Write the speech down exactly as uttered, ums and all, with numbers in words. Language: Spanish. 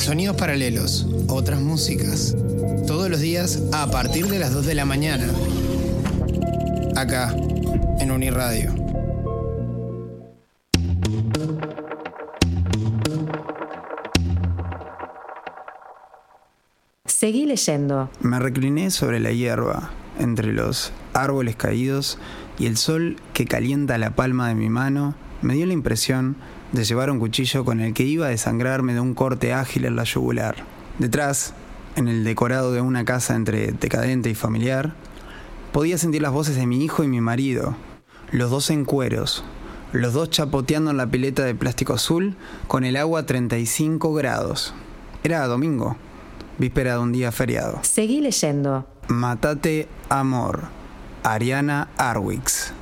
Sonidos paralelos, otras músicas. Todos los días a partir de las dos de la mañana. Acá, en Uniradio. Seguí leyendo. Me recliné sobre la hierba, entre los árboles caídos, y el sol que calienta la palma de mi mano me dio la impresión de llevar un cuchillo con el que iba a desangrarme de un corte ágil en la yugular. Detrás, en el decorado de una casa entre decadente y familiar, podía sentir las voces de mi hijo y mi marido, los dos en cueros, los dos chapoteando en la pileta de plástico azul con el agua a treinta y cinco grados. Era domingo, víspera de un día feriado. Seguí leyendo. Matate amor, Ariana Harwicz.